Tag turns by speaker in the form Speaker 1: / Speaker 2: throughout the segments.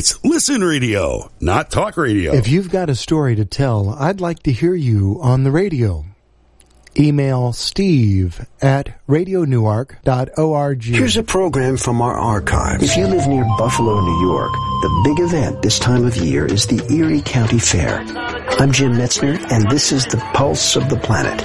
Speaker 1: It's Listen Radio, not talk radio.
Speaker 2: If you've got a story to tell, I'd like to hear you on the radio. Email steve@radionewark.org.
Speaker 3: Here's a program from our archives. If you live near Buffalo, New York, the big event this time of year is the Erie County Fair. I'm Jim Metzner, and this is the Pulse of the Planet.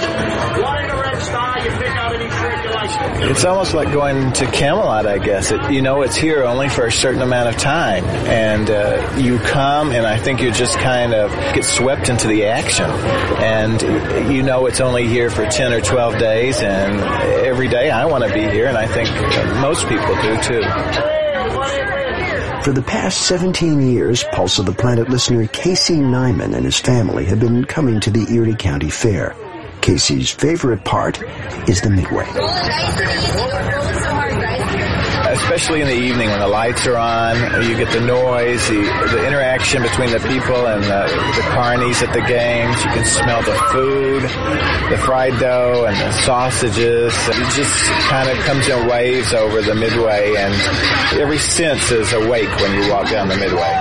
Speaker 4: It's almost like going to Camelot, I guess. It's here only for a certain amount of time. And you come, and I think you just kind of get swept into the action. And it's only here for 10 or 12 days, and every day I want to be here, and I think most people do, too.
Speaker 3: For the past 17 years, Pulse of the Planet listener Casey Nyman and his family have been coming to the Erie County Fair. Casey's favorite part is the midway.
Speaker 4: Especially in the evening when the lights are on, you get the noise, the interaction between the people and the carnies at the games. You can smell the food, the fried dough and the sausages. It just kind of comes in waves over the midway, and every sense is awake when you walk down the midway.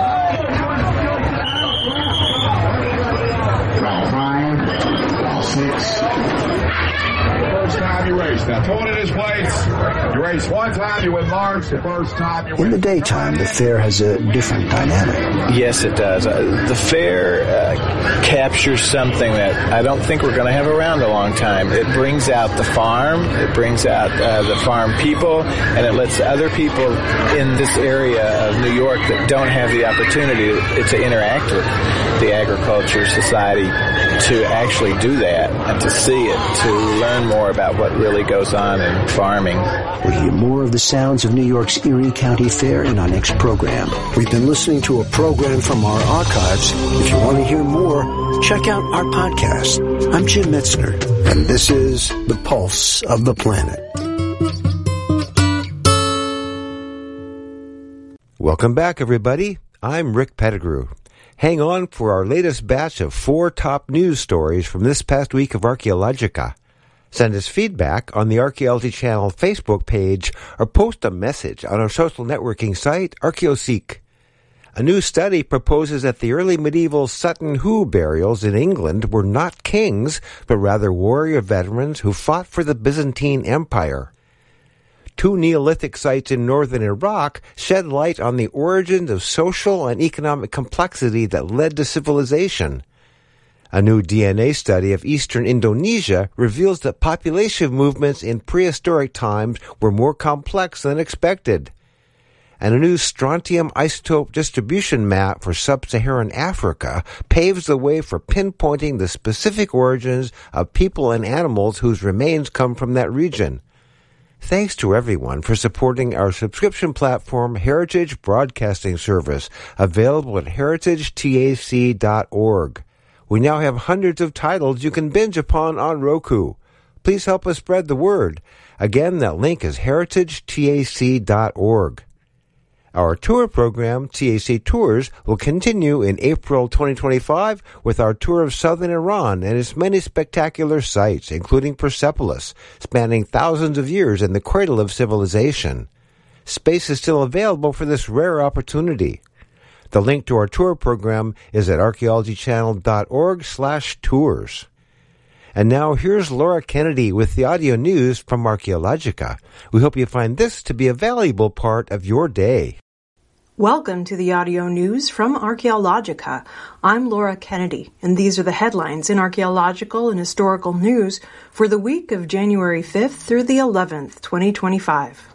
Speaker 5: First time you race. Now, throw it in his place. You race one time, you win large. The first time you win.
Speaker 3: In the daytime, the fair has a different dynamic.
Speaker 4: Yes, it does. The fair captures something that I don't think we're going to have around a long time. It brings out the farm. It brings out the farm people, and it lets other people in this area of New York that don't have the opportunity to interact with the agriculture society to actually do that and to see it, to learn more about what really goes on in farming.
Speaker 3: We'll hear more of the sounds of New York's Erie County Fair in our next program. We've been listening to a program from our archives. If you want to hear more, check out our podcast. I'm Jim Metzner, and this is The Pulse of the Planet.
Speaker 6: Welcome back, everybody. I'm Rick Pettigrew. Hang on for our latest batch of 4 top news stories from this past week of Archaeologica. Send us feedback on the Archaeology Channel Facebook page or post a message on our social networking site, ArchaeoSeek. A new study proposes that the early medieval Sutton Hoo burials in England were not kings, but rather warrior veterans who fought for the Byzantine Empire. 2 Neolithic sites in northern Iraq shed light on the origins of social and economic complexity that led to civilization. A new DNA study of eastern Indonesia reveals that population movements in prehistoric times were more complex than expected. And a new strontium isotope distribution map for sub-Saharan Africa paves the way for pinpointing the specific origins of people and animals whose remains come from that region. Thanks to everyone for supporting our subscription platform, Heritage Broadcasting Service, available at heritagetac.org. We now have hundreds of titles you can binge upon on Roku. Please help us spread the word. Again, that link is heritagetac.org. Our tour program, TAC Tours, will continue in April 2025 with our tour of southern Iran and its many spectacular sites, including Persepolis, spanning thousands of years in the cradle of civilization. Space is still available for this rare opportunity. The link to our tour program is at archaeologychannel.org/tours. And now here's Laura Kennedy with the audio news from Archaeologica. We hope you find this to be a valuable part of your day.
Speaker 7: Welcome to the audio news from Archaeologica. I'm Laura Kennedy, and these are the headlines in archaeological and historical news for the week of January 5th through the 11th, 2025.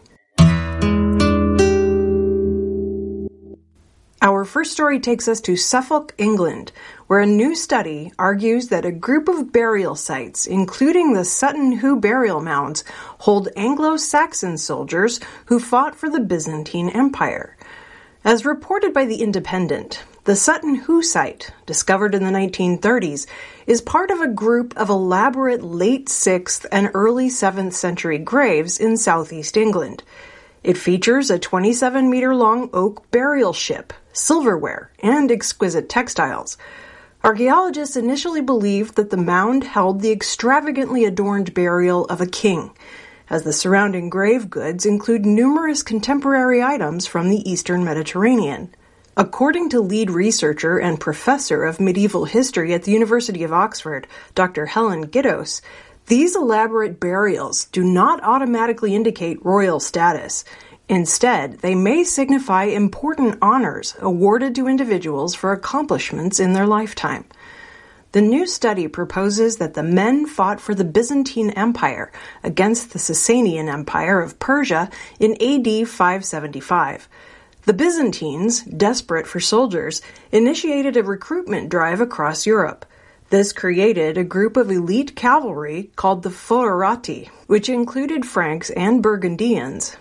Speaker 7: Our first story takes us to Suffolk, England, where a new study argues that a group of burial sites, including the Sutton Hoo burial mounds, hold Anglo-Saxon soldiers who fought for the Byzantine Empire. As reported by The Independent, the Sutton Hoo site, discovered in the 1930s, is part of a group of elaborate late 6th and early 7th century graves in southeast England. It features a 27-meter-long oak burial ship, silverware, and exquisite textiles. Archaeologists initially believed that the mound held the extravagantly adorned burial of a king. as the surrounding grave goods include numerous contemporary items from the Eastern Mediterranean. According to lead researcher and professor of medieval history at the University of Oxford, Dr. Helen Giddos, these elaborate burials do not automatically indicate royal status. Instead, they may signify important honors awarded to individuals for accomplishments in their lifetime. The new study proposes that the men fought for the Byzantine Empire against the Sasanian Empire of Persia in AD 575. The Byzantines, desperate for soldiers, initiated a recruitment drive across Europe. This created a group of elite cavalry called the Foederati, which included Franks and Burgundians.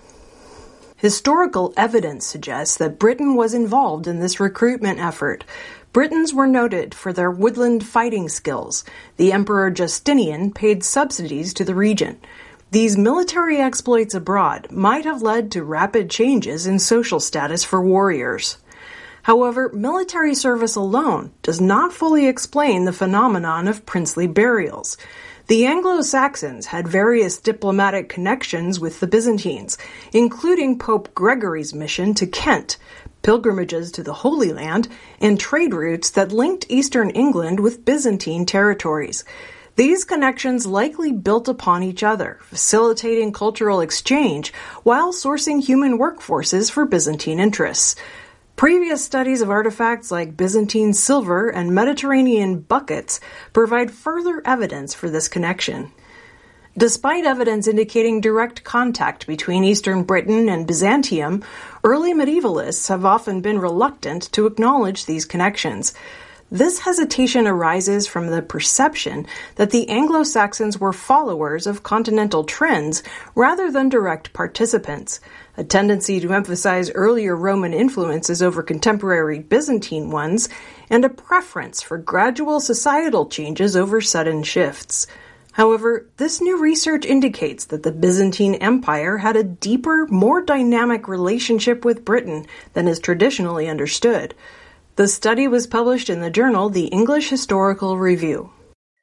Speaker 7: Historical evidence suggests that Britain was involved in this recruitment effort. Britons were noted for their woodland fighting skills. The Emperor Justinian paid subsidies to the region. These military exploits abroad might have led to rapid changes in social status for warriors. However, military service alone does not fully explain the phenomenon of princely burials. The Anglo-Saxons had various diplomatic connections with the Byzantines, including Pope Gregory's mission to Kent, pilgrimages to the Holy Land, and trade routes that linked eastern England with Byzantine territories. These connections likely built upon each other, facilitating cultural exchange while sourcing human workforces for Byzantine interests. Previous studies of artifacts like Byzantine silver and Mediterranean buckets provide further evidence for this connection. Despite evidence indicating direct contact between Eastern Britain and Byzantium, early medievalists have often been reluctant to acknowledge these connections. This hesitation arises from the perception that the Anglo-Saxons were followers of continental trends rather than direct participants, a tendency to emphasize earlier Roman influences over contemporary Byzantine ones, and a preference for gradual societal changes over sudden shifts. However, this new research indicates that the Byzantine Empire had a deeper, more dynamic relationship with Britain than is traditionally understood. The study was published in the journal The English Historical Review.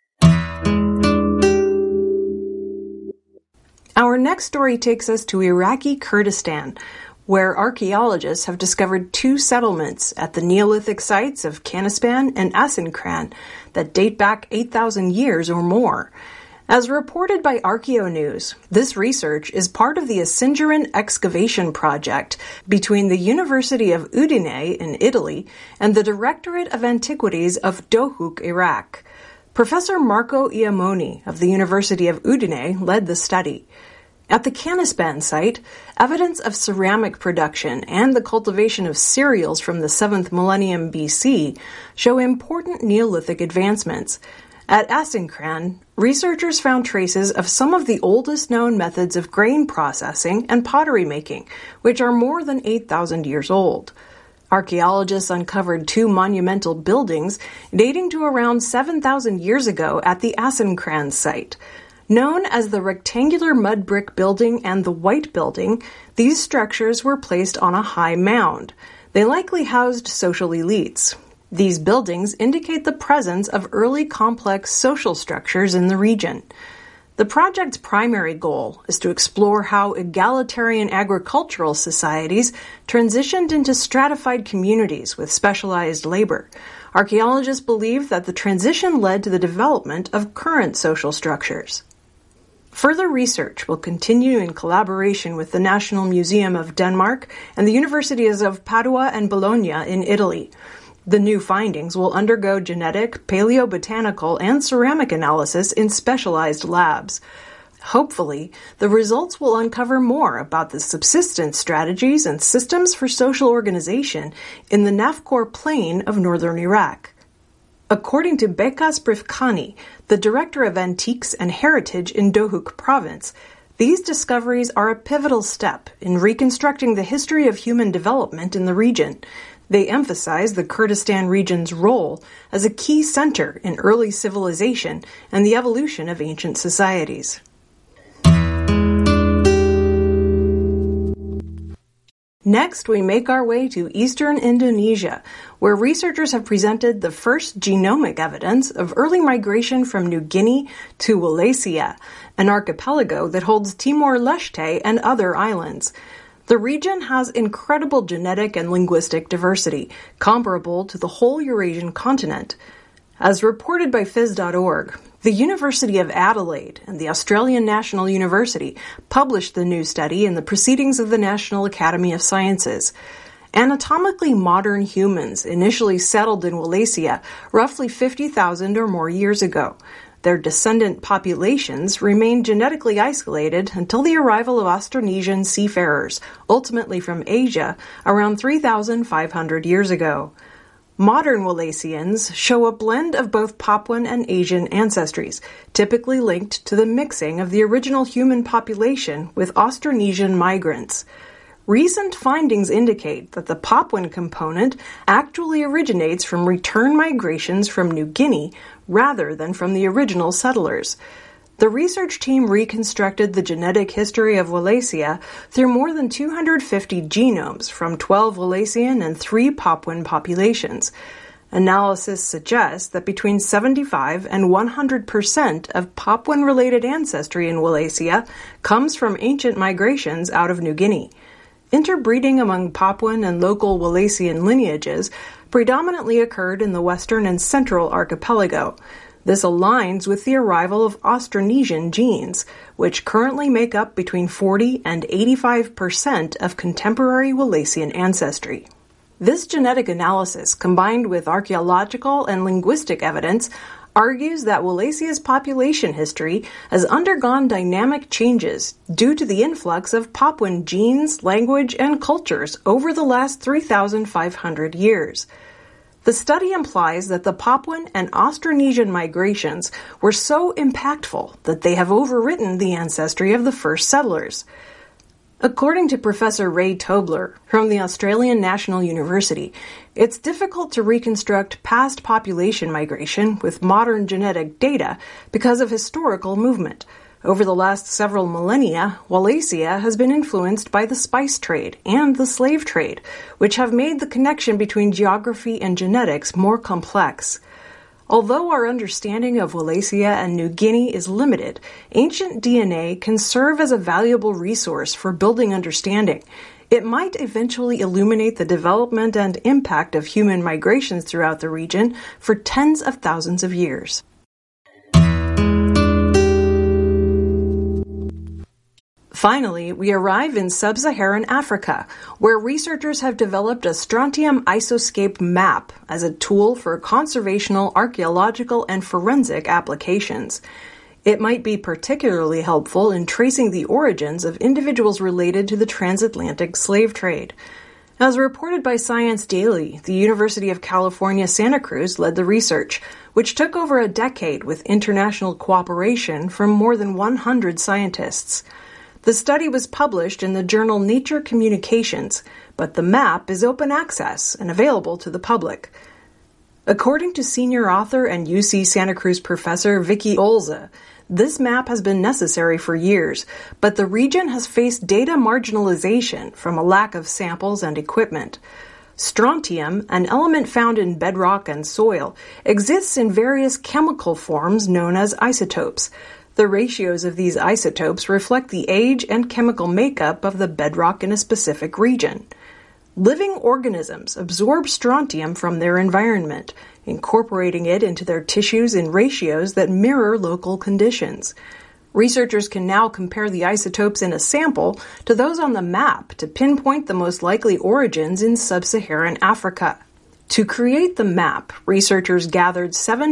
Speaker 7: Our next story takes us to Iraqi Kurdistan, where archaeologists have discovered two settlements at the Neolithic sites of Canispan and Asinkran that date back 8,000 years or more. As reported by ArchaeoNews, this research is part of the Asinjaran excavation project between the University of Udine in Italy and the Directorate of Antiquities of Dohuk, Iraq. Professor Marco Iamoni of the University of Udine led the study. At the Canispan site, evidence of ceramic production and the cultivation of cereals from the 7th millennium BC show important Neolithic advancements. At Asinkran, researchers found traces of some of the oldest known methods of grain processing and pottery making, which are more than 8,000 years old. Archaeologists uncovered two monumental buildings dating to around 7,000 years ago at the Asinkran site. Known as the Rectangular Mud Brick Building and the White Building, these structures were placed on a high mound. They likely housed social elites. These buildings indicate the presence of early complex social structures in the region. The project's primary goal is to explore how egalitarian agricultural societies transitioned into stratified communities with specialized labor. Archaeologists believe that the transition led to the development of current social structures. Further research will continue in collaboration with the National Museum of Denmark and the Universities of Padua and Bologna in Italy. The new findings will undergo genetic, paleobotanical, and ceramic analysis in specialized labs. Hopefully, the results will uncover more about the subsistence strategies and systems for social organization in the Nafkor Plain of northern Iraq. According to Bekas Brifkani, the Director of Antiques and Heritage in Dohuk Province, these discoveries are a pivotal step in reconstructing the history of human development in the region. They emphasize the Kurdistan region's role as a key center in early civilization and the evolution of ancient societies. Next, we make our way to eastern Indonesia, where researchers have presented the first genomic evidence of early migration from New Guinea to Wallacea, an archipelago that holds Timor-Leste and other islands. The region has incredible genetic and linguistic diversity, comparable to the whole Eurasian continent. As reported by Phys.org, the University of Adelaide and the Australian National University published the new study in the Proceedings of the National Academy of Sciences. Anatomically modern humans initially settled in Wallacea roughly 50,000 or more years ago. Their descendant populations remained genetically isolated until the arrival of Austronesian seafarers, ultimately from Asia, around 3,500 years ago. Modern Wallaceans show a blend of both Papuan and Asian ancestries, typically linked to the mixing of the original human population with Austronesian migrants. Recent findings indicate that the Papuan component actually originates from return migrations from New Guinea rather than from the original settlers. The research team reconstructed the genetic history of Wallacea through more than 250 genomes from 12 Wallacean and 3 Papuan populations. Analysis suggests that between 75 and 100% of Papuan-related ancestry in Wallacea comes from ancient migrations out of New Guinea. Interbreeding among Papuan and local Wallacean lineages predominantly occurred in the western and central archipelago. This aligns with the arrival of Austronesian genes, which currently make up between 40 and 85% of contemporary Wallacean ancestry. This genetic analysis, combined with archaeological and linguistic evidence, argues that Wallacea's population history has undergone dynamic changes due to the influx of Papuan genes, language, and cultures over the last 3,500 years. The study implies that the Papuan and Austronesian migrations were so impactful that they have overwritten the ancestry of the first settlers. According to Professor Ray Tobler from the Australian National University, it's difficult to reconstruct past population migration with modern genetic data because of historical movement. Over the last several millennia, Wallacea has been influenced by the spice trade and the slave trade, which have made the connection between geography and genetics more complex. Although our understanding of Wallacea and New Guinea is limited, ancient DNA can serve as a valuable resource for building understanding. It might eventually illuminate the development and impact of human migrations throughout the region for tens of thousands of years. Finally, we arrive in sub-Saharan Africa, where researchers have developed a strontium isoscape map as a tool for conservational, archaeological, and forensic applications. It might be particularly helpful in tracing the origins of individuals related to the transatlantic slave trade. As reported by Science Daily, the University of California, Santa Cruz led the research, which took over a decade with international cooperation from more than 100 scientists. The study was published in the journal Nature Communications, but the map is open access and available to the public. According to senior author and UC Santa Cruz professor Vicky Olza, this map has been necessary for years, but the region has faced data marginalization from a lack of samples and equipment. Strontium, an element found in bedrock and soil, exists in various chemical forms known as isotopes. The ratios of these isotopes reflect the age and chemical makeup of the bedrock in a specific region. Living organisms absorb strontium from their environment, incorporating it into their tissues in ratios that mirror local conditions. Researchers can now compare the isotopes in a sample to those on the map to pinpoint the most likely origins in sub-Saharan Africa. To create the map, researchers gathered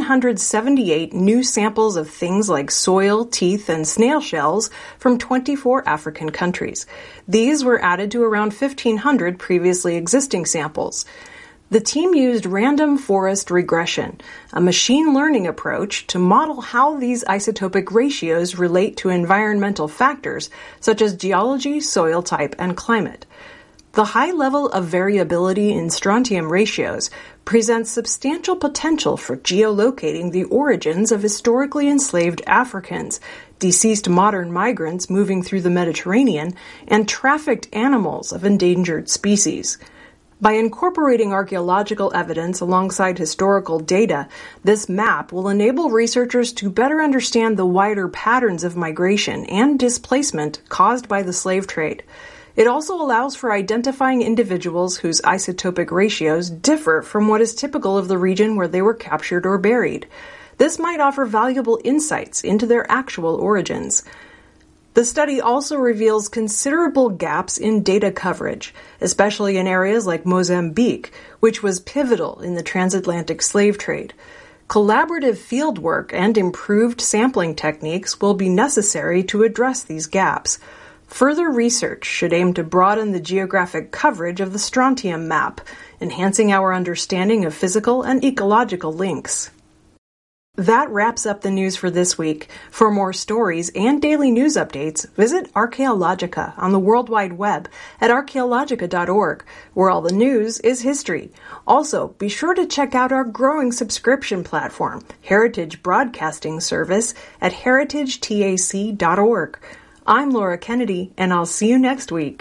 Speaker 7: 778 new samples of things like soil, teeth, and snail shells from 24 African countries. These were added to around 1,500 previously existing samples. The team used random forest regression, a machine learning approach to model how these isotopic ratios relate to environmental factors such as geology, soil type, and climate. The high level of variability in strontium ratios presents substantial potential for geolocating the origins of historically enslaved Africans, deceased modern migrants moving through the Mediterranean, and trafficked animals of endangered species. By incorporating archaeological evidence alongside historical data, this map will enable researchers to better understand the wider patterns of migration and displacement caused by the slave trade. It also allows for identifying individuals whose isotopic ratios differ from what is typical of the region where they were captured or buried. This might offer valuable insights into their actual origins. The study also reveals considerable gaps in data coverage, especially in areas like Mozambique, which was pivotal in the transatlantic slave trade. Collaborative fieldwork and improved sampling techniques will be necessary to address these gaps. Further research should aim to broaden the geographic coverage of the strontium map, enhancing our understanding of physical and ecological links. That wraps up the news for this week. For more stories and daily news updates, visit Archaeologica on the World Wide Web at archaeologica.org, where all the news is history. Also, be sure to check out our growing subscription platform, Heritage Broadcasting Service, at heritagetac.org. I'm Laura Kennedy, and I'll see you next week.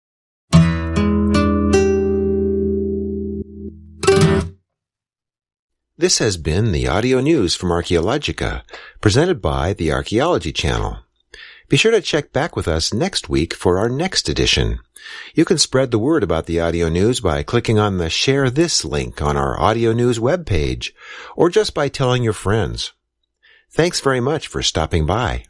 Speaker 6: This has been the audio news from Archaeologica, presented by the Archaeology Channel. Be sure to check back with us next week for our next edition. You can spread the word about the audio news by clicking on the Share This link on our audio news webpage, or just by telling your friends. Thanks very much for stopping by.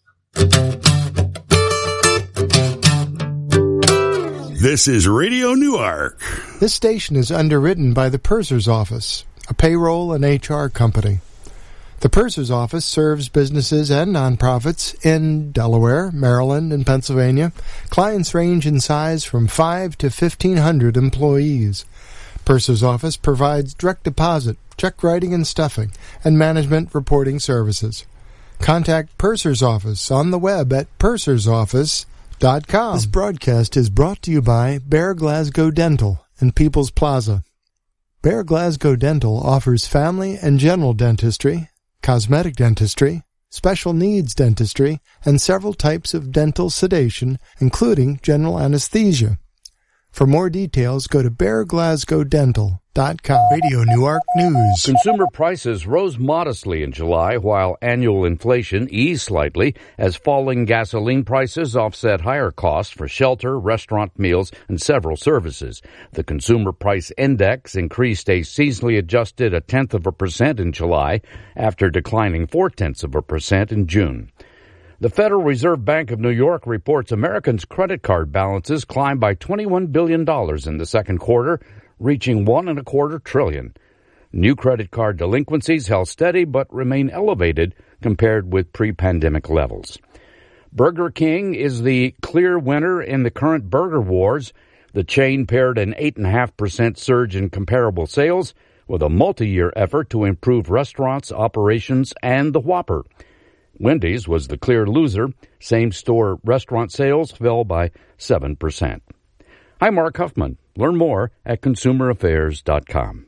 Speaker 1: This is Radio Newark.
Speaker 2: This station is underwritten by the Purser's Office, a payroll and HR company. The Purser's Office serves businesses and nonprofits in Delaware, Maryland, and Pennsylvania. Clients range in size from 5 to 1,500 employees. Purser's Office provides direct deposit, check writing and stuffing, and management reporting services. Contact Purser's Office on the web at pursersoffice.com. This broadcast is brought to you by Bear Glasgow Dental in People's Plaza. Bear Glasgow Dental offers family and general dentistry, cosmetic dentistry, special needs dentistry, and several types of dental sedation, including general anesthesia. For more details, go to bearglasgowdental.com. Radio Newark News.
Speaker 8: Consumer prices rose modestly in July, while annual inflation eased slightly as falling gasoline prices offset higher costs for shelter, restaurant meals, and several services. The Consumer Price Index increased a seasonally adjusted 0.1% in July after declining 0.4% in June. The Federal Reserve Bank of New York reports Americans' credit card balances climbed by $21 billion in the second quarter, reaching $1.25 trillion. New credit card delinquencies held steady but remain elevated compared with pre-pandemic levels. Burger King is the clear winner in the current burger wars. The chain paired an 8.5% surge in comparable sales with a multi-year effort to improve restaurants' operations and the Whopper. Wendy's was the clear loser. Same-store restaurant sales fell by 7%. I'm Mark Huffman. Learn more at consumeraffairs.com.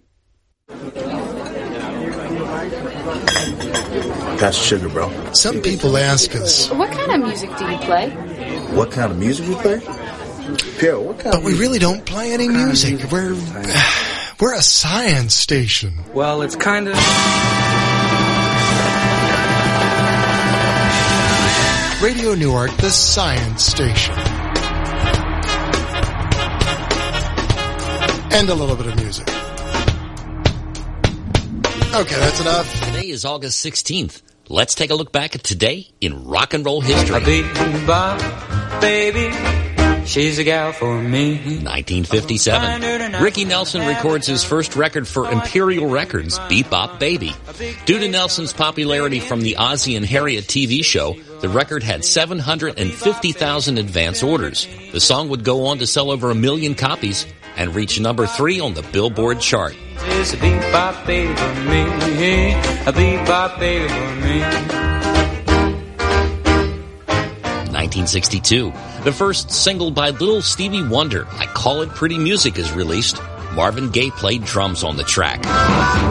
Speaker 9: That's sugar, bro.
Speaker 2: Some people ask us,
Speaker 10: what kind of music do you play?
Speaker 9: What kind of music we play? Pierre, what kind
Speaker 2: but we really don't play any music. We're a science station.
Speaker 11: Well, it's kind of...
Speaker 2: Radio Newark, the science station. And a little bit of music. Okay, that's enough.
Speaker 12: Today is August 16th. Let's take a look back at today in rock and roll history.
Speaker 11: Baby, she's a gal for me.
Speaker 12: 1957. Ricky Nelson records his first record for Imperial Records, Beep Bop Baby. Due to Nelson's popularity from the Ozzie and Harriet TV show, the record had 750,000 advance orders. The song would go on to sell over 1 million copies and reach number 3 on the Billboard chart.
Speaker 11: It's a beep bop baby for me, a beep bop baby for me.
Speaker 12: 1962. The first single by Little Stevie Wonder, I Call It Pretty Music, is released. Marvin Gaye played drums on the track.